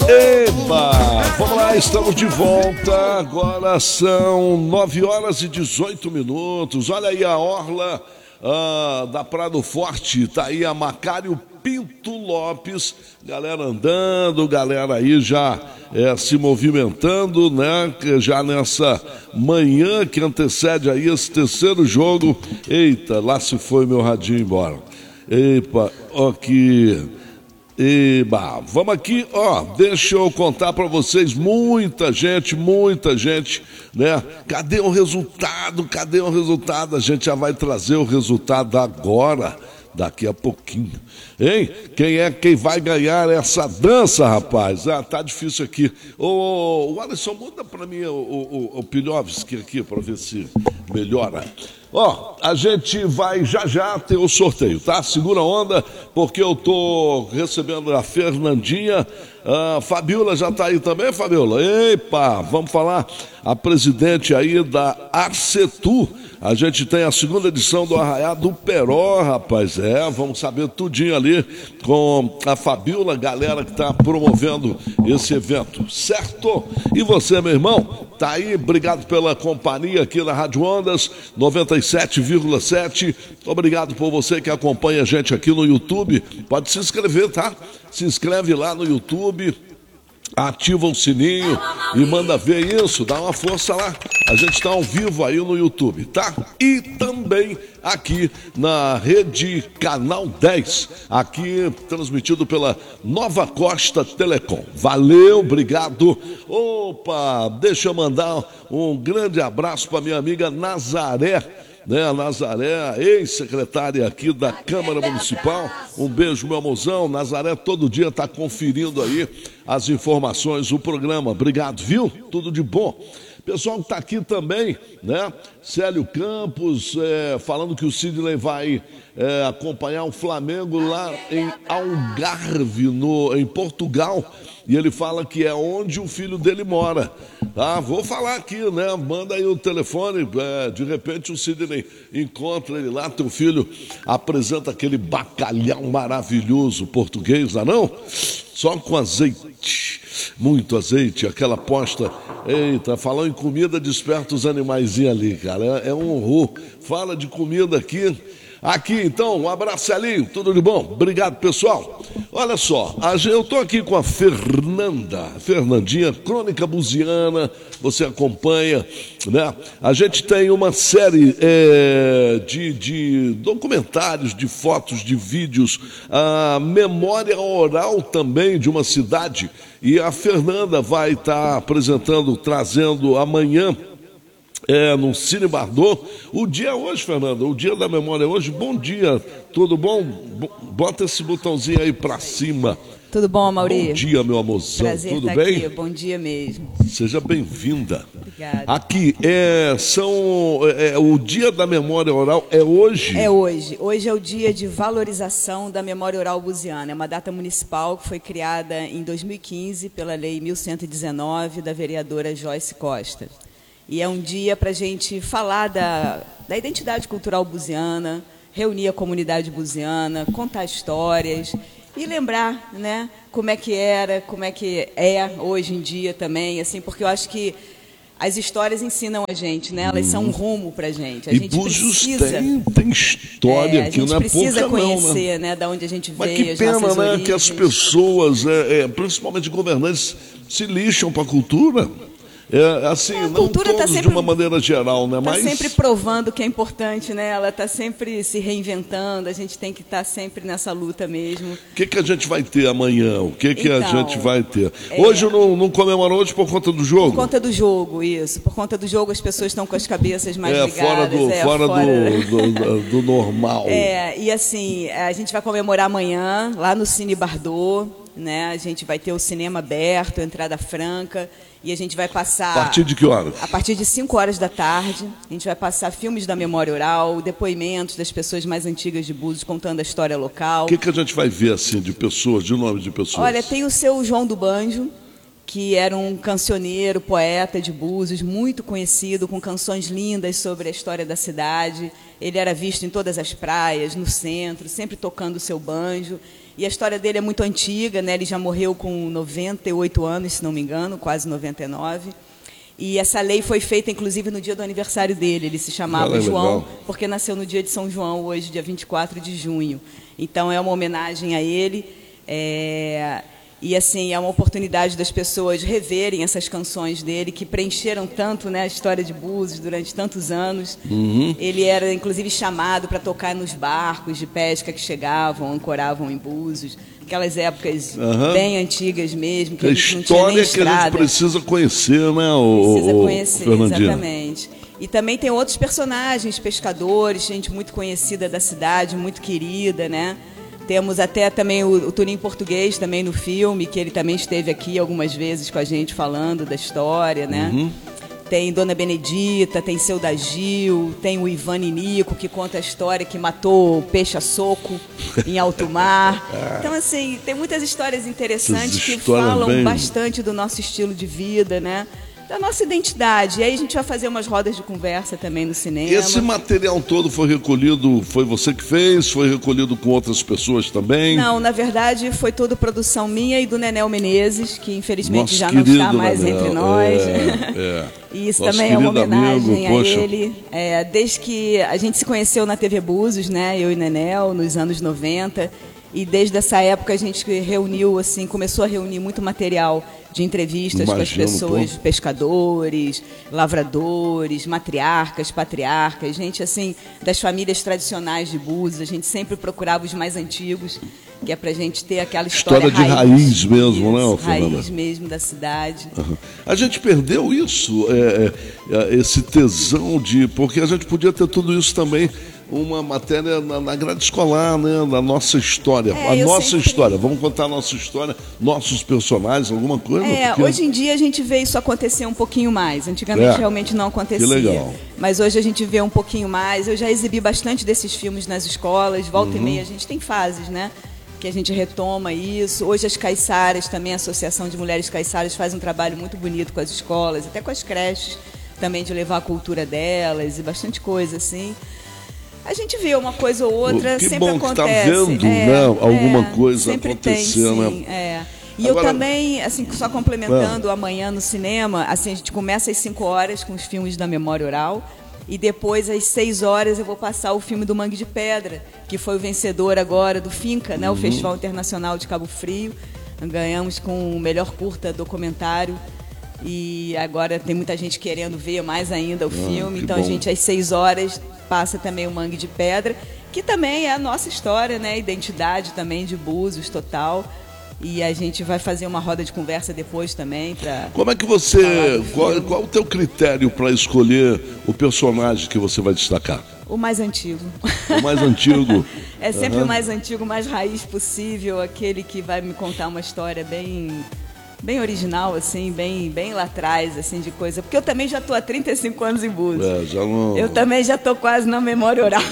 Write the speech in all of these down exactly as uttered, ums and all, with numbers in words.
Eba! Vamos lá, estamos de volta. Agora são nove horas e dezoito minutos. Olha aí a orla ah, da Prado Forte. Tá aí a Macário Pinto Lopes. Galera andando, galera aí já é, se movimentando, né? Já nessa manhã que antecede aí esse terceiro jogo. Eita, lá se foi meu radinho embora. Epa, ó que... Eba, vamos aqui, ó, deixa eu contar para vocês, muita gente, muita gente, né? Cadê o resultado? Cadê o resultado? A gente já vai trazer o resultado agora, daqui a pouquinho, hein? Quem é quem vai ganhar essa dança, rapaz? Ah, tá difícil aqui. Ô, o Alisson, muda para mim o, o, o Pilhovski aqui para ver se melhora. Ó, a gente vai já já ter o sorteio, tá? Segura a onda, porque eu tô recebendo a Fernandinha. A Fabiola já tá aí também, Fabiola? Epa, vamos falar a presidente aí da Arcetu. A gente tem a segunda edição do Arraiá do Peró, rapaz. É, vamos saber tudinho ali com a Fabiola, galera que tá promovendo esse evento, certo? E você, meu irmão, tá aí, obrigado pela companhia aqui na Rádio Ondas noventa e sete vírgula sete. Obrigado por você que acompanha a gente aqui no YouTube. Pode se inscrever, tá? Se inscreve lá no YouTube, ativa o sininho e manda ver isso, dá uma força lá. A gente está ao vivo aí no YouTube, tá? E também aqui na rede Canal dez, aqui transmitido pela Nova Costa Telecom. Valeu, obrigado. Opa, deixa eu mandar um grande abraço para minha amiga Nazaré, né, a Nazaré, ex-secretária aqui da Câmara Municipal. Um beijo, meu amozão. Nazaré todo dia está conferindo aí as informações, o programa. Obrigado, viu? Tudo de bom. Pessoal que está aqui também, né? Célio Campos, é, falando que o Sidney vai é, acompanhar o Flamengo lá em Algarve, no, em Portugal. E ele fala que é onde o filho dele mora. Ah, vou falar aqui, né? Manda aí o telefone, é, de repente o Sidney encontra ele lá, teu filho apresenta aquele bacalhau maravilhoso português, não é não? Só com azeite, muito azeite, aquela posta. Eita, falando em comida, desperta os animaizinhos ali, cara, é, é um horror. Fala de comida aqui. Aqui, então, um abraço, Celinho, tudo de bom? Obrigado, pessoal. Olha só, eu estou aqui com a Fernanda, Fernandinha, Crônica Buziana, você acompanha, né? A gente tem uma série é, de, de documentários, de fotos, de vídeos, a memória oral também de uma cidade, e a Fernanda vai estar apresentando, trazendo amanhã, É, no Cine Bardot. O dia é hoje, Fernanda, o dia da memória é hoje. Bom dia, tudo bom? Bota esse botãozinho aí pra cima. Tudo bom, Amaury? Bom dia, meu amorzão. Prazer tudo estar bem? Aqui. Bom dia mesmo. Seja bem-vinda. Obrigada. Aqui, é, são, é, o dia da memória oral é hoje? É hoje. Hoje é o dia de valorização da memória oral buziana. É uma data municipal que foi criada em dois mil e quinze pela Lei mil cento e dezenove da vereadora Joyce Costa. E é um dia para a gente falar da, da identidade cultural buziana, reunir a comunidade buziana, contar histórias e lembrar, né, como é que era, como é que é hoje em dia também, assim, porque eu acho que as histórias ensinam a gente, né? Elas são um rumo para a gente. A e gente Búzios precisa, tem, tem história é, aqui, não é pouca A gente precisa conhecer, não, né? né, da onde a gente Mas veio, que as pena, nossas né, origens. que as pessoas, é, é, principalmente governantes, se lixam para a cultura. É, assim, a não cultura todos tá sempre, de uma maneira geral, né? Está Mas sempre provando que é importante, né? Ela está sempre se reinventando, a gente tem que estar tá sempre nessa luta mesmo. O que, que a gente vai ter amanhã? O que, que então, a gente vai ter? É... Hoje não, não comemora hoje por conta do jogo? Por conta do jogo, isso. Por conta do jogo as pessoas estão com as cabeças mais é, ligadas. Fora do, é, fora fora do, do, do normal. É, e assim, a gente vai comemorar amanhã, lá no Cine Bardot, né? A gente vai ter o cinema aberto, entrada franca. E a gente vai passar... A partir de que horas? A partir de cinco horas da tarde. A gente vai passar filmes da memória oral, depoimentos das pessoas mais antigas de Búzios, contando a história local. O que, que a gente vai ver, assim, de pessoas, de nome de pessoas? Olha, tem o seu João do Banjo, que era um cancioneiro, poeta de Búzios, muito conhecido, com canções lindas sobre a história da cidade. Ele era visto em todas as praias, no centro, sempre tocando o seu banjo. E a história dele é muito antiga, né? Ele já morreu com noventa e oito anos, se não me engano, quase noventa e nove. E essa lei foi feita, inclusive, no dia do aniversário dele. Ele se chamava ah, João, legal. Porque nasceu no dia de São João, hoje, dia vinte e quatro de junho. Então, é uma homenagem a ele. É... E, assim, é uma oportunidade das pessoas reverem essas canções dele, que preencheram tanto, né, a história de Búzios durante tantos anos. Uhum. Ele era, inclusive, chamado para tocar nos barcos de pesca que chegavam, ancoravam em Búzios. Aquelas épocas uhum. bem antigas mesmo, que a, a gente não tinha nem estrada. História que a gente precisa conhecer, né, o, Precisa o, conhecer, o exatamente. E também tem outros personagens, pescadores, gente muito conhecida da cidade, muito querida, né? Temos até também o, o Toninho Português também no filme, que ele também esteve aqui algumas vezes com a gente falando da história, né? Uhum. Tem Dona Benedita, tem Seu da Gil, tem o Ivan Ninico, que conta a história que matou o peixe a soco em alto mar. Então, assim, tem muitas histórias interessantes que falam bem... bastante do nosso estilo de vida, né? Da nossa identidade. E aí a gente vai fazer umas rodas de conversa também no cinema. Esse material todo foi recolhido, foi você que fez? Foi recolhido com outras pessoas também? Não, na verdade foi toda produção minha e do Nenel Menezes, que infelizmente Nosso já não está mais Nenel. entre nós. É, é. E isso Nosso também é uma homenagem amigo, a poxa. ele. É, desde que a gente se conheceu na T V Búzios, né, eu e Nenel, nos anos noventa. E desde essa época a gente reuniu, assim, começou a reunir muito material de entrevistas Imagino, com as pessoas, pô. pescadores, lavradores, matriarcas, patriarcas, gente assim das famílias tradicionais de Búzios. A gente sempre procurava os mais antigos, que é pra gente ter aquela história, história de raiz, raiz mesmo, isso, né, Fernanda? Raiz mesmo da cidade. Uhum. A gente perdeu isso, é, é, esse tesão de... Porque a gente podia ter tudo isso também, uma matéria na, na grade escolar, né, da nossa história. É, a nossa sempre... história, vamos contar a nossa história, nossos personagens, alguma coisa? É, porque... hoje em dia a gente vê isso acontecer um pouquinho mais. Antigamente é, realmente não acontecia. Que legal. Mas hoje a gente vê um pouquinho mais. Eu já exibi bastante desses filmes nas escolas, volta uhum. e meia a gente tem fases, né? Que a gente retoma isso. Hoje as caiçaras também, a Associação de Mulheres Caiçaras faz um trabalho muito bonito com as escolas, até com as creches, também de levar a cultura delas e bastante coisa assim. A gente vê uma coisa ou outra, que sempre bom acontece. Que tá vendo, é, né? Alguma é, coisa sempre acontecer, tem, né? sim, é. E Agora, eu também, assim, só complementando, é. amanhã no cinema, assim, a gente começa às cinco horas com os filmes da Memória Oral, e depois às seis horas eu vou passar o filme do Mangue de Pedra, que foi o vencedor agora do FINCA, né? Uhum. O Festival Internacional de Cabo Frio. Ganhamos com o melhor curta documentário. E agora tem muita gente querendo ver mais ainda o ah, filme. Então bom. a gente às seis horas passa também o Mangue de Pedra, que também é a nossa história, né? Identidade também de Búzios total. E a gente vai fazer uma roda de conversa depois também para. Como é que você. Qual, qual é o teu critério para escolher o personagem que você vai destacar? O mais antigo. O mais antigo. É sempre uhum. o mais antigo, o mais raiz possível, aquele que vai me contar uma história bem. Bem original, assim, bem, bem lá atrás, assim, de coisa. Porque eu também já estou há trinta e cinco anos em Búzios. É, já não... Eu também já estou quase na memória oral.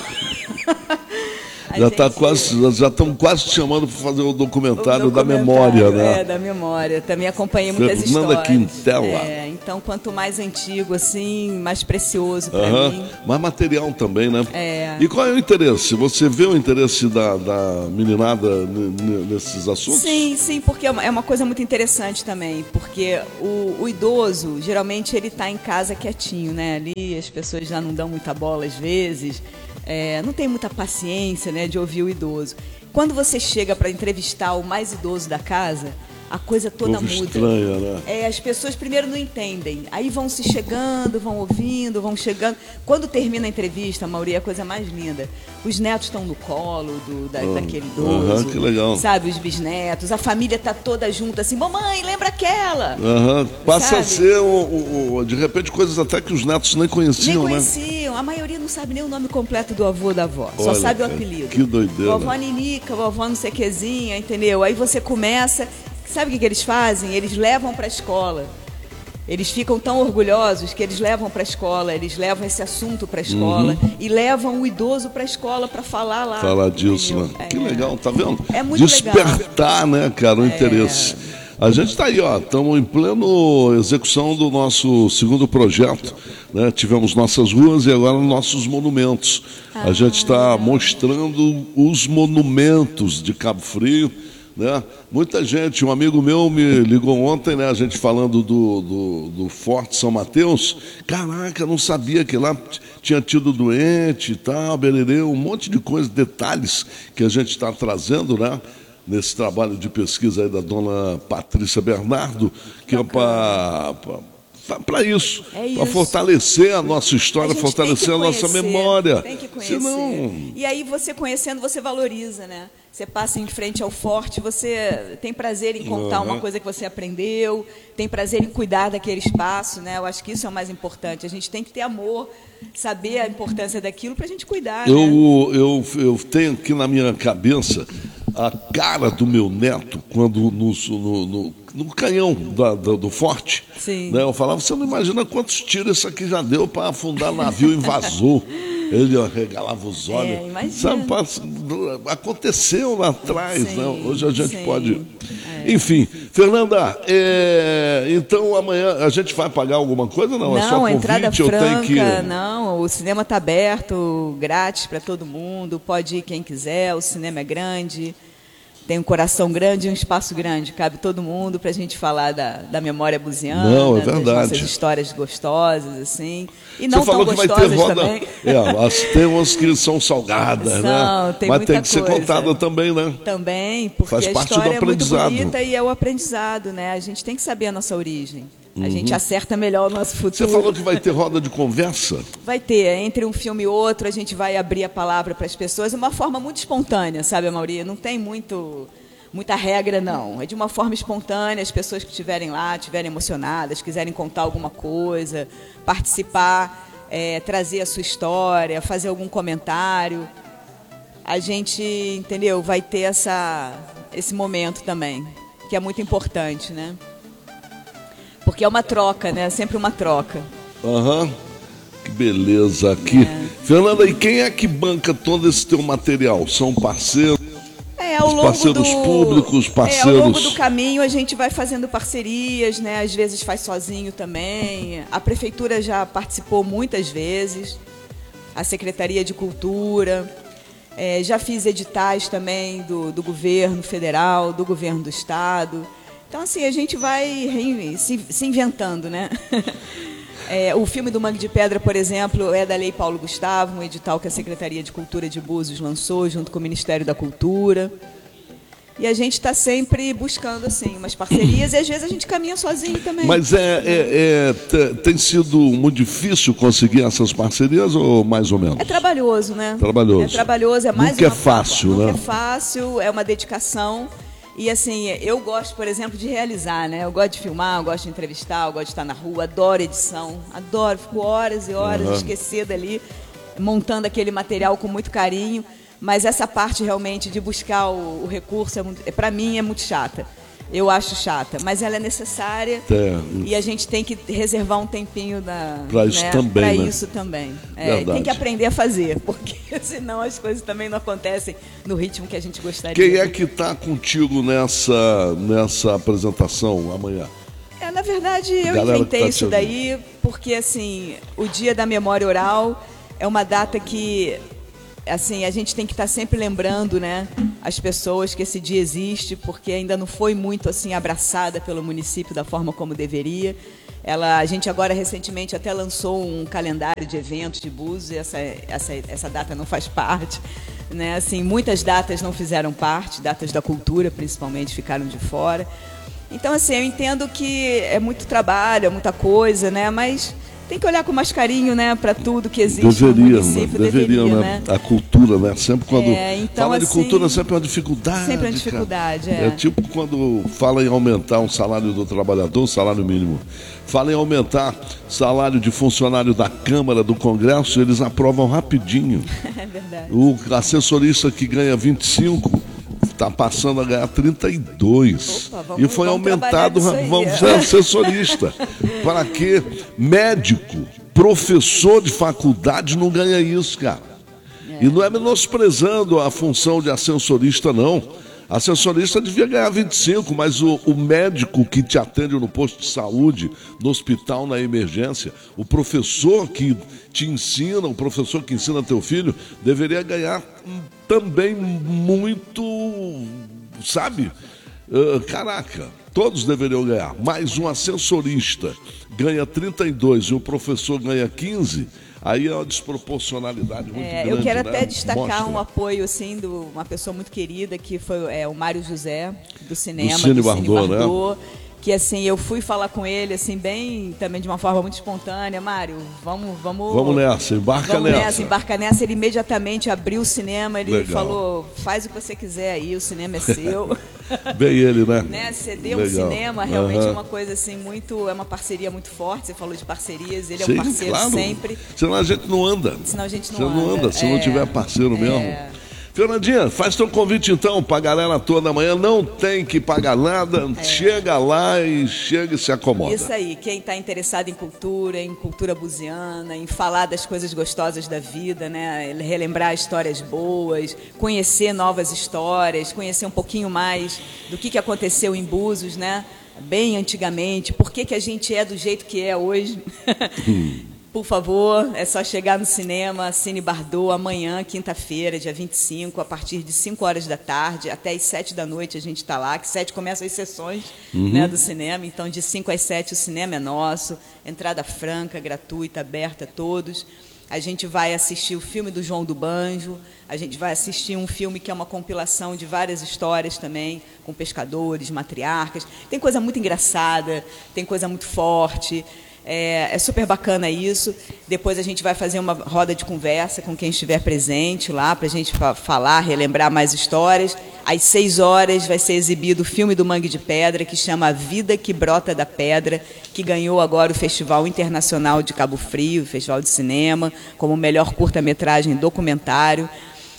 Já gente... tá quase, já estão quase te chamando para fazer o documentário, o documentário da memória, né? É, da memória. Também acompanhei muitas Fernanda histórias. Quintela. É, então, quanto mais antigo, assim, mais precioso para uh-huh. mim. Mais material também, né? É. E qual é o interesse? Você vê o interesse da, da meninada n- n- nesses assuntos? Sim, sim, porque é uma, é uma coisa muito interessante também, porque o, o idoso, geralmente, ele está em casa quietinho, né? Ali as pessoas já não dão muita bola às vezes. É, não tem muita paciência, né, de ouvir o idoso. Quando você chega para entrevistar o mais idoso da casa, a coisa toda Povo muda. Estranha, né? É, as pessoas primeiro não entendem, aí vão se chegando, vão ouvindo, vão chegando. Quando termina a entrevista, a maioria é a coisa mais linda. Os netos estão no colo do, da, ah, daquele idoso. Uh-huh, que legal. Sabe, os bisnetos, a família está toda junta assim, mamãe, lembra aquela? Uh-huh. Passa sabe? a ser, o, o, o, de repente, coisas até que os netos nem conheciam, nem conheciam. Né? A maioria não sabe nem o nome completo do avô ou da avó, Olha, só sabe cara, o apelido. Que doideira. Vovó Ninica, vovó não sei quezinha, entendeu? Aí você começa... Sabe o que, que eles fazem? Eles levam para a escola. Eles ficam tão orgulhosos que eles levam para a escola, eles levam esse assunto para a escola uhum. e levam o idoso para a escola para falar lá. Falar disso, né? É. Que legal, tá vendo? É muito Despertar, legal. né, cara, o é. interesse. A gente está aí, ó, estamos em pleno execução do nosso segundo projeto, né? Tivemos nossas ruas e agora nossos monumentos. Ah, a gente está mostrando os monumentos de Cabo Frio, né? Muita gente, um amigo meu me ligou ontem, né? A gente falando do, do, do Forte São Mateus. Caraca, não sabia que lá tinha tido doente e tal, bererê, um monte de coisas, detalhes que a gente está trazendo, né? Nesse trabalho de pesquisa aí da dona Patrícia Bernardo, que é para para isso, é isso. Para fortalecer a nossa história, a fortalecer a nossa memória. Tem que conhecer. Senão... E aí você conhecendo, você valoriza, né? Você passa em frente ao forte, você tem prazer em contar uhum. uma coisa que você aprendeu, tem prazer em cuidar daquele espaço, né? Eu acho que isso é o mais importante. A gente tem que ter amor, saber a importância daquilo para a gente cuidar. Eu, né? eu, eu tenho aqui na minha cabeça a cara do meu neto quando no, no, no, no canhão da, da, do forte, né? Eu falava, você não imagina quantos tiros isso aqui já deu para afundar navio invasor. Ele ó, regalava os olhos. É, sabe, aconteceu lá atrás, sim, né? Hoje a gente sim. pode. É. Enfim, Fernanda, é... então amanhã a gente vai pagar alguma coisa? Não, não é só convite, entrada eu franca, tenho que. Não, o cinema está aberto, grátis para todo mundo, pode ir quem quiser, o cinema é grande. Tem um coração grande e um espaço grande, cabe todo mundo para a gente falar da, da memória buziana, não, é verdade. das nossas histórias gostosas, assim. E não Você falou tão que vai ter roda. Também. É, as, tem umas que são salgadas, são, né? Tem Mas muita tem que ser coisa. contada também, né? Também, porque faz a parte história do é muito aprendizado. bonita e é o aprendizado, né? A gente tem que saber a nossa origem. A uhum. gente acerta melhor o nosso futuro. Você falou que vai ter roda de conversa? Vai ter. Entre um filme e outro, a gente vai abrir a palavra para as pessoas de uma forma muito espontânea, sabe, Amaury? Não tem muito... muita regra, não. É de uma forma espontânea, as pessoas que estiverem lá, estiverem emocionadas, quiserem contar alguma coisa, participar, é, trazer a sua história, fazer algum comentário. A gente, entendeu, vai ter essa, esse momento também, que é muito importante, né? Porque é uma troca, né? É sempre uma troca. Aham. Uhum. Que beleza aqui. É. Fernanda, e quem é que banca todo esse teu material? São parceiros? É, ao longo parceiros do, públicos, parceiros... É, ao longo do caminho a gente vai fazendo parcerias, né? Às vezes faz sozinho também. A prefeitura já participou muitas vezes, a Secretaria de Cultura, é, já fiz editais também do, do governo federal, do governo do estado. Então, assim, a gente vai se, se inventando, né? É, o filme do Mangue de Pedra, por exemplo, é da Lei Paulo Gustavo, um edital que a Secretaria de Cultura de Búzios lançou junto com o Ministério da Cultura. E a gente está sempre buscando assim, umas parcerias e às vezes a gente caminha sozinho também. Mas é, é, é, tem sido muito difícil conseguir essas parcerias ou mais ou menos? É trabalhoso, né? Trabalhoso. É trabalhoso, é mais Nunca uma é fácil, forma. né? Nunca é fácil, é uma dedicação. E assim, eu gosto, por exemplo, de realizar, né? Eu gosto de filmar, eu gosto de entrevistar, eu gosto de estar na rua, adoro edição, adoro, fico horas e horas uhum. esquecida ali, montando aquele material com muito carinho, mas essa parte realmente de buscar o, o recurso, é, para mim, é muito chata. Eu acho chata, mas ela é necessária é. E a gente tem que reservar um tempinho para isso né? também. Para né? isso também. É, tem que aprender a fazer, porque senão as coisas também não acontecem no ritmo que a gente gostaria. Quem é que está contigo nessa, nessa apresentação amanhã? É, na verdade, eu inventei tá isso daí porque assim, o Dia da Memória Oral é uma data que assim, a gente tem que estar sempre lembrando, né, as pessoas que esse dia existe, porque ainda não foi muito assim abraçada pelo município da forma como deveria. Ela, a gente agora recentemente até lançou um calendário de eventos de Búzios, essa, essa, essa data não faz parte, né? Assim, muitas datas não fizeram parte, datas da cultura principalmente ficaram de fora. Então, assim, eu entendo que é muito trabalho, é muita coisa, né? Mas tem que olhar com mais carinho, né, para tudo que existe deveria, no município. Né? Deveria, deveria, né? né? A cultura, né? Sempre quando é, então, fala de assim, cultura, sempre é uma dificuldade. Sempre é uma dificuldade, é. É tipo quando fala em aumentar o salário do trabalhador, o salário mínimo. Fala em aumentar o salário de funcionário da Câmara, do Congresso, eles aprovam rapidinho. É verdade. O assessorista que ganha vinte e cinco está passando a ganhar trinta e dois. Opa, vamos, e foi aumentado, vamos ser assessorista. Para que médico, professor de faculdade não ganha isso, cara. É. E não é menosprezando a função de ascensorista, não. Assessorista devia ganhar vinte e cinco, mas o, o médico que te atende no posto de saúde, no hospital, na emergência, o professor que te ensina, o professor que ensina teu filho, deveria ganhar também muito, sabe? Uh, caraca, todos deveriam ganhar. Mas um assessorista ganha trinta e dois e o professor ganha quinze. Aí é uma desproporcionalidade muito é, grande. Eu quero né? até destacar Mostra. um apoio assim, de uma pessoa muito querida, que foi é, o Mário José, do cinema, do Cine do Bardot, Cine Bardot, né? Que assim, eu fui falar com ele assim, bem, também de uma forma muito espontânea. Mário, vamos... Vamos, vamos nessa, embarca vamos nessa. nessa. Embarca nessa. Ele imediatamente abriu o cinema, ele Legal. falou, faz o que você quiser aí, o cinema é seu. Bem ele, né? né? Ceder um Legal. cinema realmente uhum. é uma coisa assim, muito, é uma parceria muito forte. Você falou de parcerias, ele Sim, é um parceiro claro. sempre. Senão a gente não anda. Senão a gente não Você anda. não anda, se é, não tiver parceiro é... mesmo. Fernandinha, faz teu convite então pra galera toda amanhã, não tem que pagar nada, é. chega lá e chega e se acomoda. Isso aí, quem está interessado em cultura, em cultura buziana, em falar das coisas gostosas da vida, né? Relembrar histórias boas, conhecer novas histórias, conhecer um pouquinho mais do que, que aconteceu em Búzios, né? Bem antigamente, por que, que a gente é do jeito que é hoje. Hum. Por favor, é só chegar no cinema, Cine Bardot, amanhã, quinta-feira, dia vinte e cinco, a partir de cinco horas da tarde, até as sete da noite a gente está lá, que sete começam as sessões uhum. né, do cinema, então de cinco às sete o cinema é nosso, entrada franca, gratuita, aberta a todos. A gente vai assistir o filme do João do Banjo, a gente vai assistir um filme que é uma compilação de várias histórias também, com pescadores, matriarcas. Tem coisa muito engraçada, tem coisa muito forte. É, é super bacana isso. Depois a gente vai fazer uma roda de conversa com quem estiver presente lá, para a gente fa falar, relembrar mais histórias. Às seis horas vai ser exibido o filme do Mangue de Pedra, que chama A Vida que Brota da Pedra, que ganhou agora o Festival Internacional de Cabo Frio, o Festival de Cinema, como melhor curta-metragem documentário.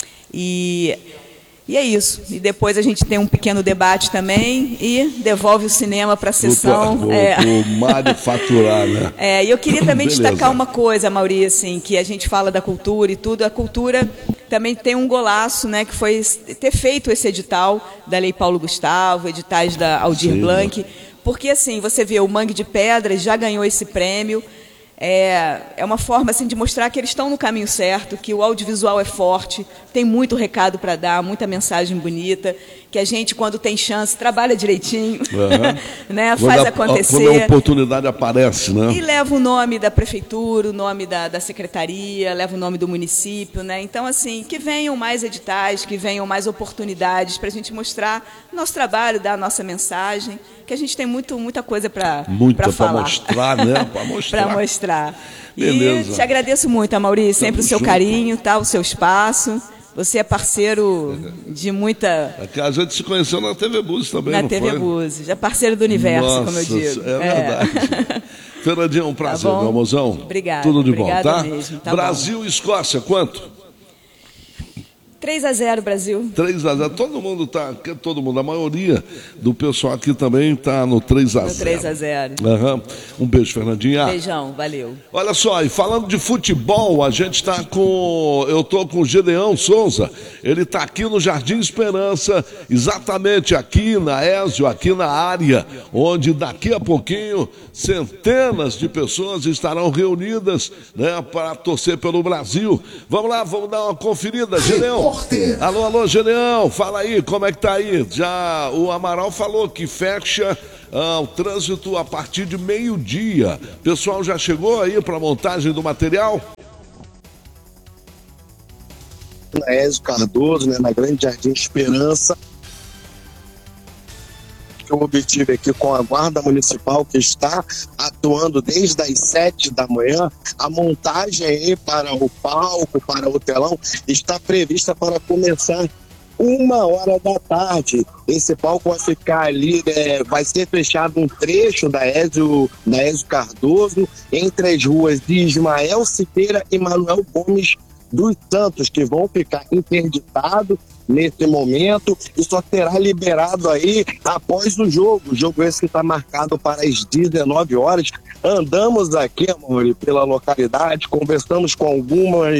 E... E é isso. E depois a gente tem um pequeno debate também e devolve o cinema para a sessão. O é. Mário faturar, né? É, e eu queria também Beleza. destacar uma coisa, Maurício, assim, que a gente fala da cultura e tudo. A cultura também tem um golaço, né, que foi ter feito esse edital da Lei Paulo Gustavo, editais da Aldir Sim, Blanc. Né? Porque, assim, você vê, o Mangue de Pedra já ganhou esse prêmio. É, é uma forma assim, de mostrar que eles estão no caminho certo, que o audiovisual é forte, tem muito recado para dar, muita mensagem bonita, que a gente, quando tem chance, trabalha direitinho, uhum. né, faz a, acontecer. Quando a oportunidade aparece, né? E leva o nome da prefeitura, o nome da, da secretaria, leva o nome do município, né? Então, assim, que venham mais editais, que venham mais oportunidades para a gente mostrar nosso trabalho, dar a nossa mensagem, que a gente tem muito, muita coisa para falar. Muita para mostrar, né? Para mostrar. Para mostrar. Beleza. E te agradeço muito, Amaury, sempre Tamo o seu junto. carinho, tá? O seu espaço. Você é parceiro de muita... A gente se conheceu na T V Búzios também, Na não T V foi? Búzios, é parceiro do universo, Nossa, como eu digo. É verdade. É. Fernandinho, um prazer, tá meu mozão. Obrigada. Tudo de Obrigada bom, tá? mesmo, tá Brasil bom. e Escócia, quanto? três a zero, Brasil. três a zero. Todo mundo tá, todo mundo, a maioria do pessoal aqui também tá no três a zero. No três a zero. Uhum. Um beijo, Fernandinha. Beijão, valeu. Olha só, e falando de futebol, a gente tá com, eu tô com o Gedeão Souza. Ele tá aqui no Jardim Esperança, exatamente aqui na Ézio, aqui na área, onde daqui a pouquinho centenas de pessoas estarão reunidas, né, para torcer pelo Brasil. Vamos lá, vamos dar uma conferida, Gedeão. Alô, alô, Gedeão, fala aí, como é que tá aí? Já o Amaral falou que fecha ah, o trânsito a partir de meio-dia. Pessoal já chegou aí para a montagem do material? Na Ézio Cardoso, né, na Grande Jardim Esperança, que eu obtive aqui com a Guarda Municipal, que está atuando desde as sete da manhã. A montagem aí para o palco, para o telão, está prevista para começar uma hora da tarde. Esse palco vai ficar ali, é, vai ser fechado um trecho da Ézio, da Ézio Cardoso, entre as ruas de Ismael Siqueira e Manuel Gomes dos Santos, que vão ficar interditados nesse momento e só será liberado aí após o jogo. O jogo esse que está marcado para as dezenove horas. Andamos aqui, amor, pela localidade, conversamos com algumas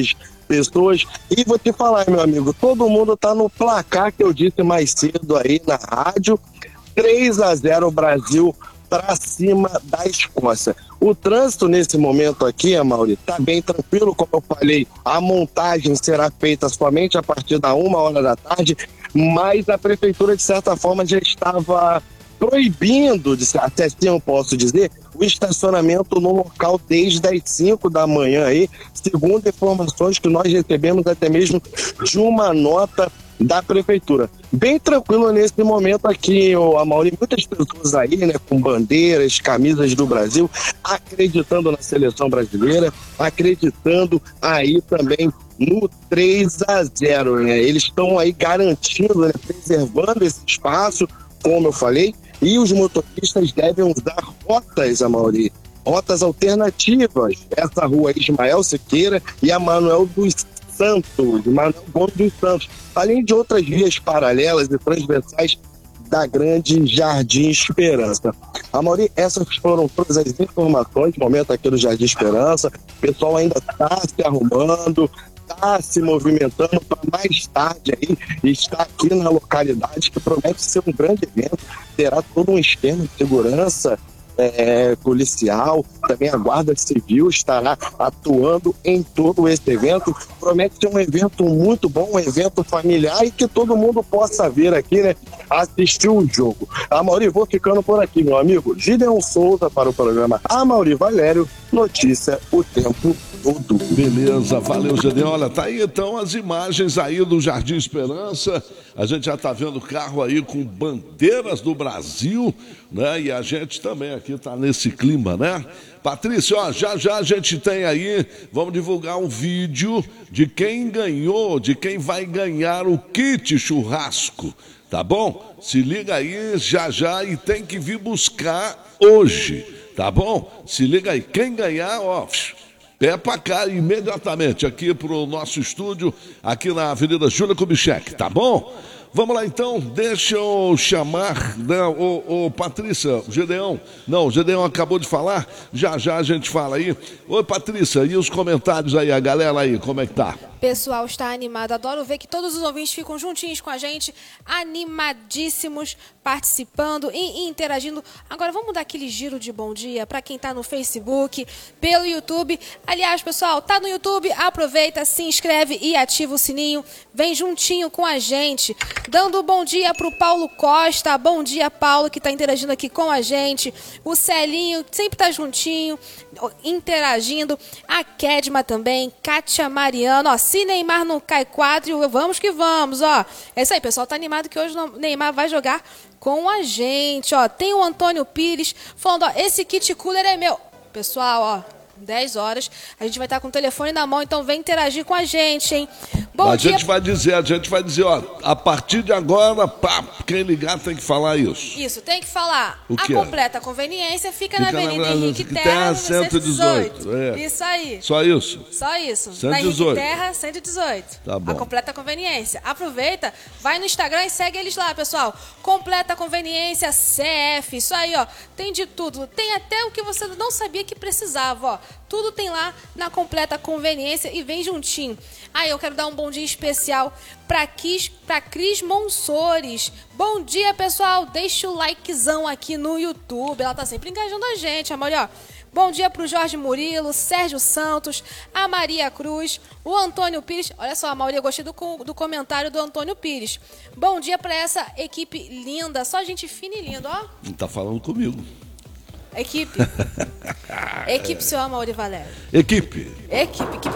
pessoas. E vou te falar, meu amigo, todo mundo tá no placar que eu disse mais cedo aí na rádio, três a zero Brasil para cima da Escócia. O trânsito nesse momento aqui, Amaury, tá bem tranquilo, como eu falei, a montagem será feita somente a partir da uma hora da tarde, mas a prefeitura, de certa forma, já estava proibindo, até assim eu posso dizer, o estacionamento no local desde as cinco da manhã aí, segundo informações que nós recebemos até mesmo de uma nota da prefeitura. Bem tranquilo nesse momento aqui, Amaury, muitas pessoas aí, né, com bandeiras, camisas do Brasil, acreditando na seleção brasileira, acreditando aí também no três a zero, né? Eles estão aí garantindo, né, preservando esse espaço, como eu falei, e os motoristas devem usar rotas, Amaury, rotas alternativas. Essa rua Ismael Siqueira e a Manuel dos Santos, Manuel Gomes dos Santos, além de outras vias paralelas e transversais da Grande Jardim Esperança. Amaury, essas foram todas as informações no momento aqui do Jardim Esperança. O pessoal ainda está se arrumando, está se movimentando para mais tarde aí estar aqui na localidade, que promete ser um grande evento. Terá todo um esquema de segurança É, policial, também a Guarda Civil estará atuando em todo esse evento. Promete ser um evento muito bom, um evento familiar e que todo mundo possa vir aqui, né, assistir o jogo. Amaury, vou ficando por aqui, meu amigo. Gideon Souza para o programa Amaury Valério, notícia o tempo todo. Beleza, valeu, Gideon. Olha, tá aí então as imagens aí do Jardim Esperança. A gente já tá vendo o carro aí com bandeiras do Brasil, né? E a gente também aqui tá nesse clima, né? Patrícia, ó, já já a gente tem aí, vamos divulgar um vídeo de quem ganhou, de quem vai ganhar o kit churrasco, tá bom? Se liga aí já já e tem que vir buscar hoje, tá bom? Se liga aí, quem ganhar, ó, pé pra cá imediatamente aqui pro nosso estúdio, aqui na Avenida Júlia Kubitschek, tá bom? Vamos lá então, deixa eu chamar, né, o, o Patrícia, o Gedeão. Não, o Gedeão acabou de falar, já já a gente fala aí. Oi, Patrícia, e os comentários aí, a galera aí, como é que tá? Pessoal está animado, adoro ver que todos os ouvintes ficam juntinhos com a gente, animadíssimos, participando e, e interagindo. Agora vamos dar aquele giro de bom dia para quem está no Facebook, pelo YouTube. Aliás, pessoal, tá no YouTube, aproveita, se inscreve e ativa o sininho, vem juntinho com a gente. Dando um bom dia para o Paulo Costa, bom dia, Paulo, que está interagindo aqui com a gente. O Celinho, que sempre está juntinho, interagindo. A Kedma também, Kátia Mariano, ó, se Neymar não cai quadro, vamos que vamos, ó. É isso aí, pessoal, tá animado que hoje o Neymar vai jogar com a gente, ó. Tem o Antônio Pires falando, ó, esse kit cooler é meu. Pessoal, ó, dez horas, a gente vai estar com o telefone na mão, então vem interagir com a gente, hein? Bom a dia. gente vai dizer, a gente vai dizer, ó, a partir de agora, pá, quem ligar tem que falar isso. Isso, tem que falar. O a quê? completa conveniência fica, fica na Avenida na, Henrique Terra, Terra, cento e dezoito. É. Isso aí. Só isso? Só isso. cento e Na dezoito. Henrique Terra, cento e dezoito. Tá bom. A completa conveniência. Aproveita, vai no Instagram e segue eles lá, pessoal. Completa conveniência C F. Isso aí, ó. Tem de tudo. Tem até o que você não sabia que precisava, ó. Tudo tem lá na completa conveniência e vem juntinho. Ah, eu quero dar um bom dia especial para Cris, para Cris Monsores. Bom dia, pessoal. Deixa o likezão aqui no YouTube. Ela tá sempre engajando a gente, amor, ó. Bom dia para o Jorge Murilo, Sérgio Santos, a Maria Cruz, o Antônio Pires. Olha só, a Maria, eu gostei do, do comentário do Antônio Pires. Bom dia para essa equipe linda, só gente fina e linda, ó. Não tá falando comigo. Equipe. Equipe, seu Amaury Valério. Equipe. Equipe, equipe